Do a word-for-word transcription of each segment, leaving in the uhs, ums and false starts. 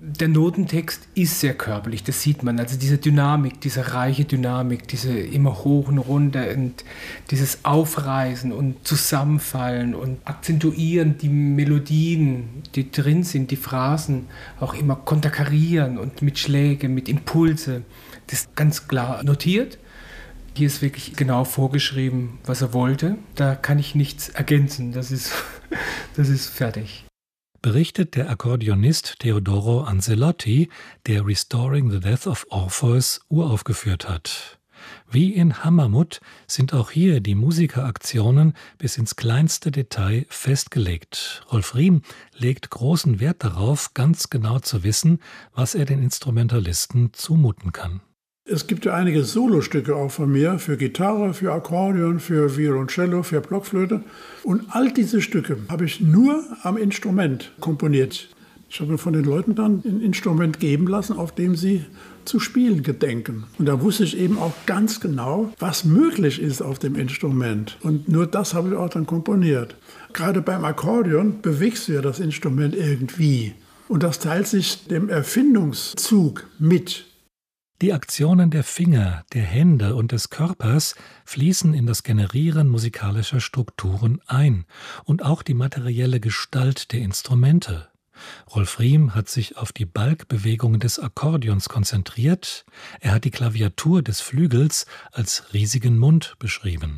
Der Notentext ist sehr körperlich, das sieht man. Also diese Dynamik, diese reiche Dynamik, diese immer hoch und runter und dieses Aufreißen und Zusammenfallen und Akzentuieren, die Melodien, die drin sind, die Phrasen auch immer konterkarieren und mit Schläge, mit Impulse. Das ist ganz klar notiert. Hier ist wirklich genau vorgeschrieben, was er wollte. Da kann ich nichts ergänzen, das ist, das ist fertig. Berichtet der Akkordeonist Teodoro Ancelotti, der Restoring the Death of Orpheus uraufgeführt hat. Wie in Hammermut sind auch hier die Musikeraktionen bis ins kleinste Detail festgelegt. Rolf Riem legt großen Wert darauf, ganz genau zu wissen, was er den Instrumentalisten zumuten kann. Es gibt ja einige Solostücke auch von mir, für Gitarre, für Akkordeon, für Violoncello, für Blockflöte. Und all diese Stücke habe ich nur am Instrument komponiert. Ich habe mir von den Leuten dann ein Instrument geben lassen, auf dem sie zu spielen gedenken. Und da wusste ich eben auch ganz genau, was möglich ist auf dem Instrument. Und nur das habe ich auch dann komponiert. Gerade beim Akkordeon bewegst du ja das Instrument irgendwie. Und das teilt sich dem Erfindungszug mit. Die Aktionen der Finger, der Hände und des Körpers fließen in das Generieren musikalischer Strukturen ein und auch die materielle Gestalt der Instrumente. Rolf Riem hat sich auf die Balkbewegungen des Akkordeons konzentriert, er hat die Klaviatur des Flügels als riesigen Mund beschrieben.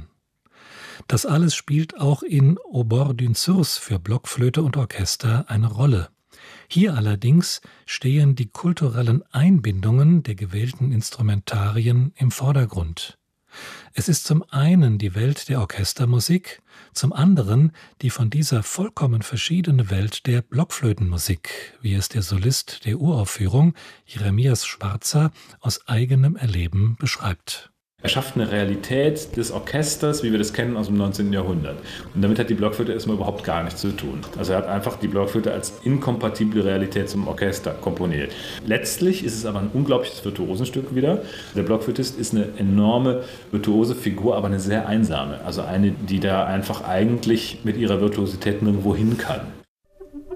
Das alles spielt auch in Au bord d'une source für Blockflöte und Orchester eine Rolle. Hier allerdings stehen die kulturellen Einbindungen der gewählten Instrumentarien im Vordergrund. Es ist zum einen die Welt der Orchestermusik, zum anderen die von dieser vollkommen verschiedene Welt der Blockflötenmusik, wie es der Solist der Uraufführung, Jeremias Schwarzer, aus eigenem Erleben beschreibt. Er schafft eine Realität des Orchesters, wie wir das kennen aus dem neunzehnten Jahrhundert. Und damit hat die Blockflöte erstmal überhaupt gar nichts zu tun. Also er hat einfach die Blockflöte als inkompatible Realität zum Orchester komponiert. Letztlich ist es aber ein unglaubliches Virtuosenstück wieder. Der Blockflötist ist eine enorme virtuose Figur, aber eine sehr einsame. Also eine, die da einfach eigentlich mit ihrer Virtuosität nirgendwo hin kann.